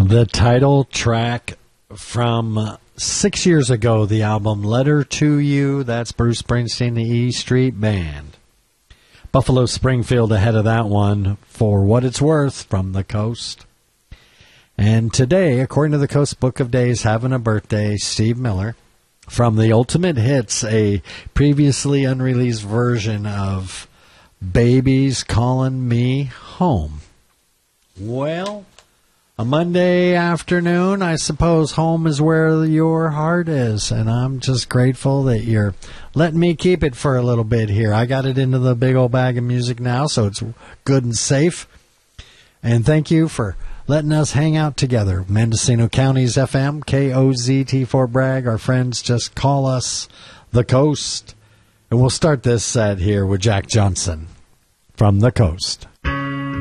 The title track from 6 years ago, the album Letter to You. That's Bruce Springsteen, the E Street Band. Buffalo Springfield ahead of that one, For What It's Worth, from the Coast. And today, according to the Coast Book of Days, having a birthday, Steve Miller. From the Ultimate Hits, a previously unreleased version of Baby's Calling Me Home. Well, a Monday afternoon, I suppose home is where your heart is, and I'm just grateful that you're letting me keep it for a little bit here. I got it into the big old bag of music now, so it's good and safe. And thank you for letting us hang out together. Mendocino County's FM, KOZT Fort Bragg. Our friends just call us The Coast. And we'll start this set here with Jack Johnson from The Coast.